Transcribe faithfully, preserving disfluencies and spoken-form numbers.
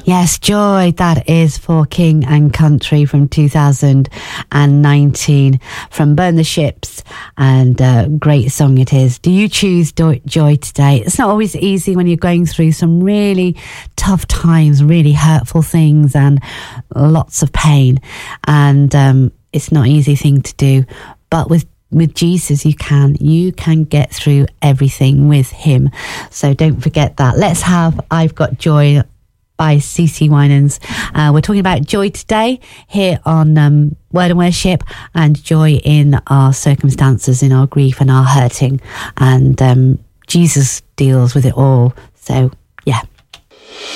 Yes, Joy, that is for King and Country from two thousand nineteen from Burn the Ships, and a great song it is. Do you choose joy today? It's not always easy when you're going through some really tough times, really hurtful things and lots of pain, and um, it's not an easy thing to do, but with With Jesus, you can. You can get through everything with him. So don't forget that. Let's have I've Got Joy by C C Winans. Uh, we're talking about joy today here on um, Word and Worship, and joy in our circumstances, in our grief and our hurting. And um, Jesus deals with it all. So